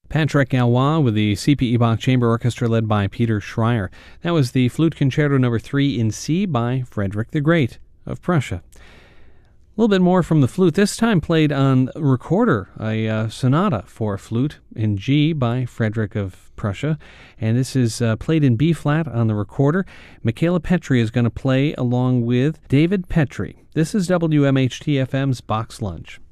Patrick Galois with the C.P. Bach Chamber Orchestra led by Peter Schreier. That was the Flute Concerto No. 3 in C by Frederick the Great of Prussia. A little bit more from the flute, this time played on recorder, a sonata for flute in G by Frederick of Prussia, and this is played in B-flat on the recorder. Michaela Petri is going to play along with David Petri. This is WMHT-FM's Bach's Lunch.